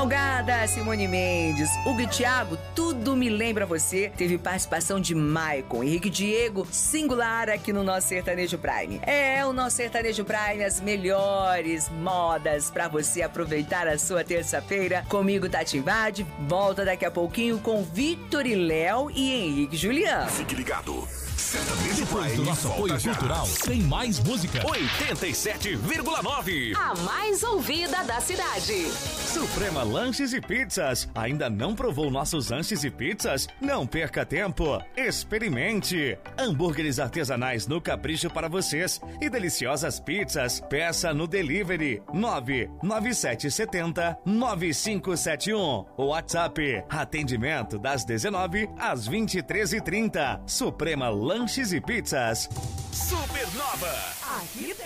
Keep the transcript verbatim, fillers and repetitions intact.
Salgada, Simone Mendes, Hugo e Thiago, tudo me lembra você. Teve participação de Maicon, Henrique Diego, Singular aqui no nosso Sertanejo Prime. É, o nosso Sertanejo Prime, as melhores modas pra você aproveitar a sua terça-feira. Comigo, Tati Invade, volta daqui a pouquinho com Victor e Léo e Henrique Juliano. Fique ligado. Sertanejo Depois Prime do nosso apoio já. cultural, tem mais música. oitenta e sete vírgula nove. A mais ouvida da cidade. Suprema Lanches e Pizzas. Ainda não provou nossos lanches e pizzas? Não perca tempo. Experimente. Hambúrgueres artesanais no capricho para vocês e deliciosas pizzas. Peça no delivery nove nove sete sete zero nove cinco sete um. WhatsApp. Atendimento das dezenove às vinte e três e trinta. Suprema Lanches e Pizzas. Supernova. Aqui